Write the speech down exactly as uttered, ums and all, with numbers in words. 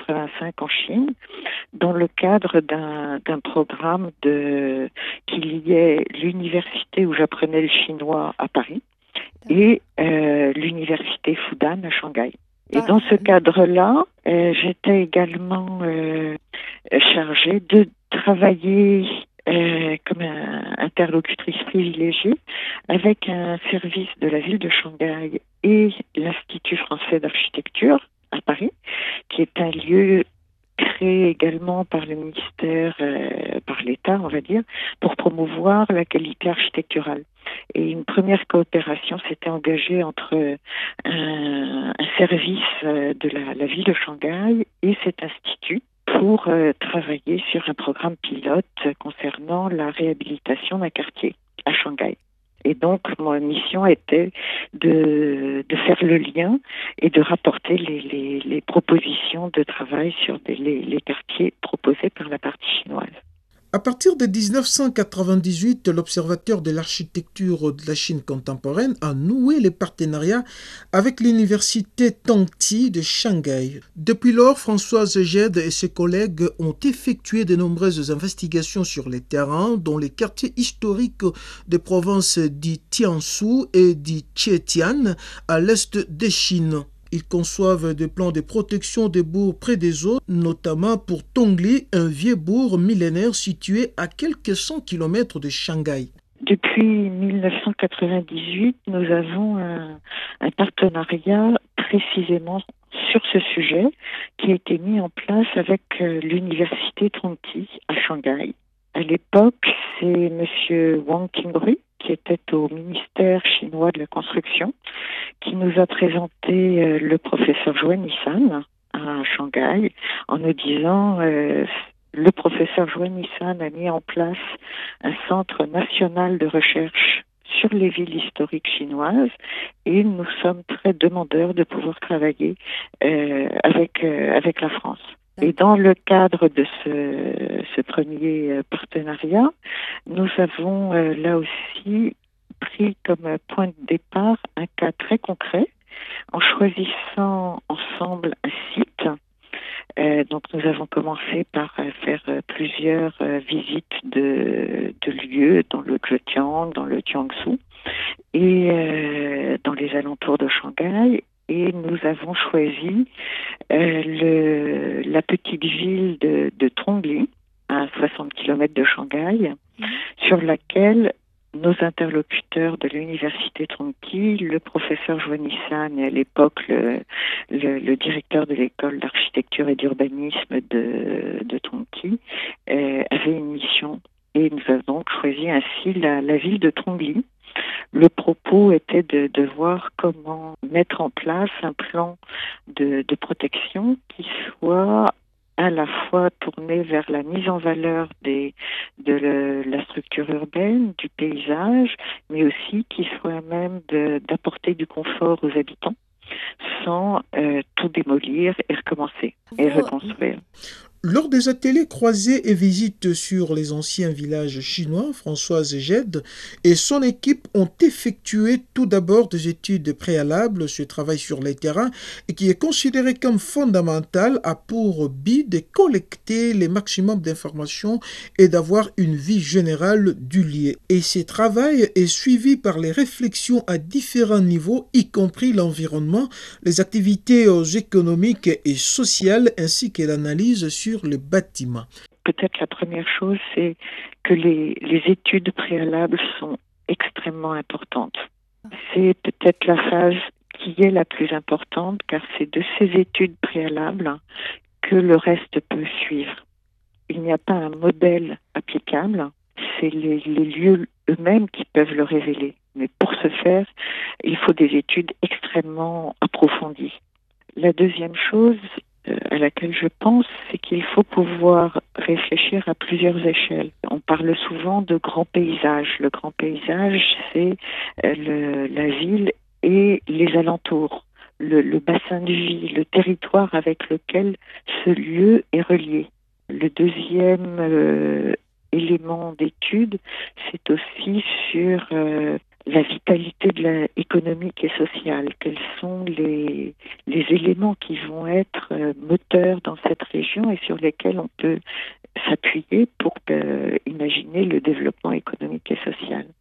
quatre-vingt-cinq en Chine, dans le cadre d'un, d'un programme de, qui liait l'université où j'apprenais le chinois à Paris et euh, l'université Fudan à Shanghai. Et dans ce cadre-là, euh, j'étais également euh, chargée de travailler euh, comme un, interlocutrice privilégiée avec un service de la ville de Shanghai et l'Institut français d'architecture à Paris, qui est un lieu créé également par le ministère, euh, par l'État, on va dire, pour promouvoir la qualité architecturale. Et une première coopération s'était engagée entre un, un service de la, la ville de Shanghai et cet institut pour euh, travailler sur un programme pilote concernant la réhabilitation d'un quartier à Shanghai. Et donc, ma mission était de, de faire le lien et de rapporter les, les, les propositions de travail sur des, les, les quartiers proposés par la partie chinoise. À partir de dix-neuf cent quatre-vingt-dix-huit, l'Observatoire de l'architecture de la Chine contemporaine a noué les partenariats avec l'université Tongji de Shanghai. Depuis lors, Françoise Gède et ses collègues ont effectué de nombreuses investigations sur les terrains, dont les quartiers historiques des provinces du Jiangsu et du Zhejiang à l'est de Chine. Ils conçoivent des plans de protection des bourgs près des eaux, notamment pour Tongli, un vieux bourg millénaire situé à quelques cent kilomètres de Shanghai. Depuis dix-neuf cent quatre-vingt-dix-huit, nous avons un, un partenariat précisément sur ce sujet qui a été mis en place avec euh, l'université Tongji à Shanghai. À l'époque, c'est M. Wang Qingru, qui était au ministère chinois de la construction, qui nous a présenté euh, le professeur Zhuo Nissan à Shanghai en nous disant euh, le professeur Zhuo Nissan a mis en place un centre national de recherche sur les villes historiques chinoises et nous sommes très demandeurs de pouvoir travailler euh, avec, euh, avec la France. Et dans le cadre de ce, ce premier partenariat, nous avons euh, là aussi pris comme point de départ un cas très concret en choisissant ensemble un site. Euh, donc nous avons commencé par euh, faire euh, plusieurs euh, visites de, de lieux dans le Zhejiang, dans le Jiangsu et euh, dans les alentours de Shanghai. Et nous avons choisi euh, le, la petite ville de, de Tongli, à soixante kilomètres de Shanghai, mmh. sur laquelle nos interlocuteurs de l'université Tongji, le professeur Zhuo Nissan et à l'époque le, le, le directeur de l'école d'architecture et d'urbanisme de, de Tongji, euh, avaient une mission. Et nous avons donc choisi ainsi la, la ville de Tongli. Le propos était de, de voir comment mettre en place un plan de, de protection qui soit à la fois tourné vers la mise en valeur des, de le, la structure urbaine, du paysage, mais aussi qui soit à même de, d'apporter du confort aux habitants sans euh, tout démolir et recommencer et reconstruire. Lors des ateliers croisés et visites sur les anciens villages chinois, Françoise Gède et son équipe ont effectué tout d'abord des études préalables. Ce travail sur les terrains et qui est considéré comme fondamental a pour but de collecter le maximum d'informations et d'avoir une vie générale du lieu. Et ce travail est suivi par les réflexions à différents niveaux, y compris l'environnement, les activités économiques et sociales ainsi que l'analyse sur le bâtiment. Peut-être la première chose, c'est que les, les études préalables sont extrêmement importantes. C'est peut-être la phase qui est la plus importante, car c'est de ces études préalables que le reste peut suivre. Il n'y a pas un modèle applicable, c'est les, les lieux eux-mêmes qui peuvent le révéler. Mais pour ce faire, il faut des études extrêmement approfondies. La deuxième chose à laquelle je pense, c'est qu'il faut pouvoir réfléchir à plusieurs échelles. On parle souvent de grand paysage. Le grand paysage, c'est le, la ville et les alentours, le, le bassin de vie, le territoire avec lequel ce lieu est relié. Le deuxième euh, élément d'étude, c'est aussi sur euh, la vitalité de la économique et sociale, quels sont les, les éléments qui vont être euh, moteurs dans cette région et sur lesquels on peut s'appuyer pour euh, imaginer le développement économique et social.